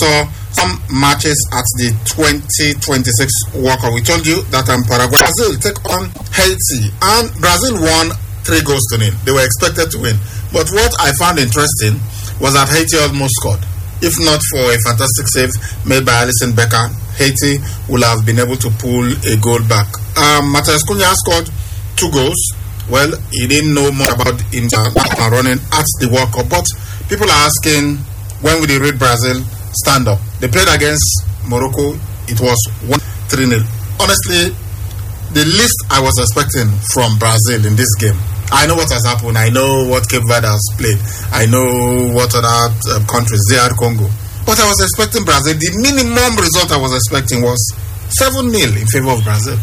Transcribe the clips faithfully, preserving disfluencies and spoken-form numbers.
saw some matches at the twenty twenty-six World Cup. We told you that um, Paraguay, Brazil take on Haiti, and Brazil won three goals to nil. They were expected to win. But what I found interesting was that Haiti almost scored. If not for a fantastic save made by Alisson Becker, Haiti would have been able to pull a goal back. Um, Matheus Cunha scored two goals. Well, he didn't know more about India running at the World Cup. But people are asking, when will they rate Brazil? Stand up. They played against Morocco. It was one three nil. Honestly, the least I was expecting from Brazil in this game. I know what has happened. I know what Cape Verde has played. I know what other uh, countries, D R Congo. But I was expecting Brazil. The minimum result I was expecting was seven nil in favor of Brazil.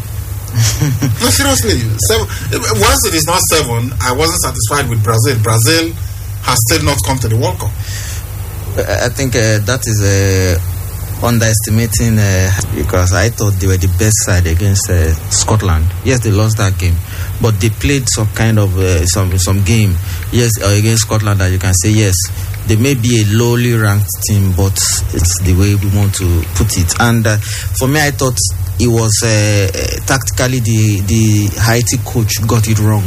No, seriously. Seven. Once it is not seven, I wasn't satisfied with Brazil. Brazil has still not come to the World Cup. I think uh, that is uh, underestimating uh, because I thought they were the best side against uh, Scotland. Yes, they lost that game, but they played some kind of uh, some some game. Yes, uh, against Scotland that you can say yes, they may be a lowly ranked team, but it's the way we want to put it. And uh, for me, I thought it was uh, tactically the the Haiti coach got it wrong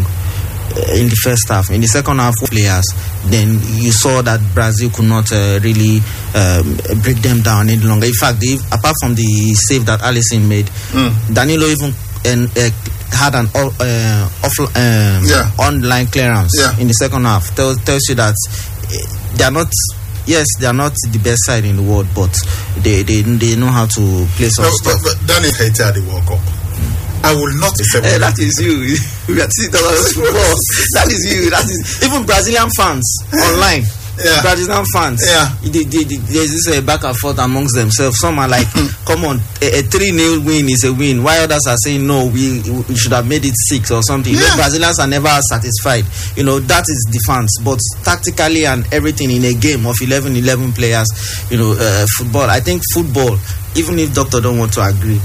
in the first half. In the second half, players, then you saw that Brazil could not uh, really um, break them down any longer. In fact, they, apart from the save that Alisson made, mm. Danilo even uh, uh, had an uh, off um, yeah. online clearance yeah. in the second half. Tell, tells you that they are not. Yes, they are not the best side in the world, but they they, they know how to play some no, stuff. But, but then it's Haiti at the World Cup. I will not be uh, that is you. We are seeing football. That is you. That is even Brazilian fans online. Yeah. Brazilian fans. Yeah. They, they, they, there's this uh, back and forth amongst themselves. Some are like, "Come on, a, a three nil win is a win." While others are saying, "No, we, we should have made it six or something." Yeah. You know, Brazilians are never satisfied. You know, that is defense, but tactically and everything in a game of eleven, eleven players. You know, uh, football. I think football. Even if Doctor don't want to agree.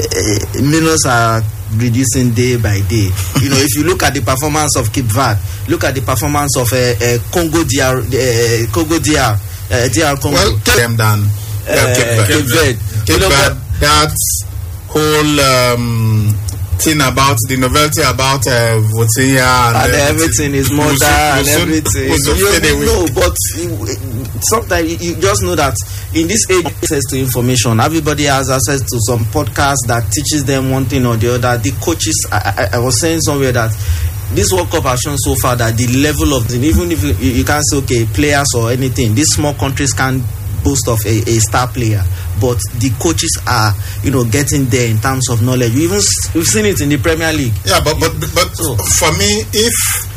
Uh, minutes are reducing day by day. You know, if you look at the performance of Cape Verde, look at the performance of uh, uh, Congo D R, uh, Congo D R, uh, D R Congo. Well, them than uh, uh, Cape Verde. Cape Verde. Cape Verde. That whole um, thing about the novelty about uh, Votia and, and everything is more than everything. You know, but sometimes you just know that in this age, access to information, everybody has access to some podcast that teaches them one thing or the other. The coaches, I, I, I was saying somewhere that this World Cup has shown so far that the level of, even if you, you can't say, okay, players or anything, these small countries can't boast of a, a star player, but the coaches are, you know, getting there in terms of knowledge. We even we've seen it in the Premier League. Yeah, but but but so, for me, if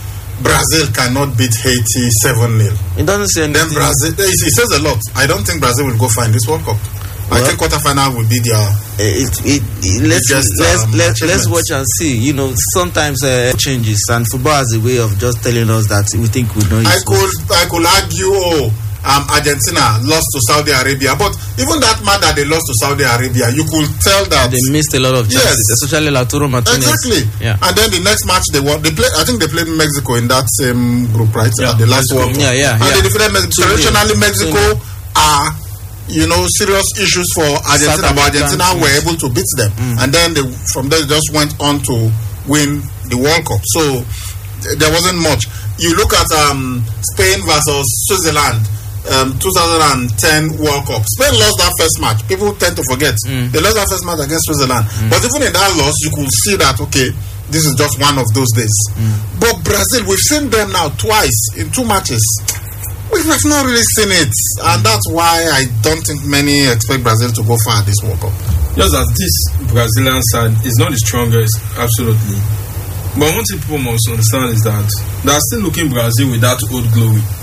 Brazil cannot beat Haiti seven nil, it doesn't say anything. Then Brazil, it says a lot. I don't think Brazil will go far in this World Cup. Well, I think quarterfinal will be their. It, it, it, let's just, let's um, let's, let's watch and see. You know, sometimes uh, changes, and football has a way of just telling us that we think we know. I could I could argue, oh, um, Argentina lost to Saudi Arabia, but even that man that they lost to Saudi Arabia, you could tell that they missed a lot of chances, yes. Especially Lautaro Martinez. Exactly. Yeah. And then the next match they won. They played. I think they played Mexico in that same group, right? Yeah. At the last World Cup. Yeah, yeah. And yeah. they defeated Mexico. Traditionally, Mexico are, you know, serious issues for Argentina, but Argentina were able to beat them, mm. and then they, from there they just went on to win the World Cup. So there wasn't much. You look at um, Spain versus Switzerland. Um, twenty ten World Cup. Spain lost that first match. People tend to forget. Mm. They lost that first match against Switzerland. Mm. But even in that loss, you could see that, okay, this is just one of those days. Mm. But Brazil, we've seen them now twice in two matches. We've not really seen it. And that's why I don't think many expect Brazil to go far at this World Cup. Just as this Brazilian side is not the strongest, absolutely. But one thing people must understand is that they are still looking Brazil with that old glory.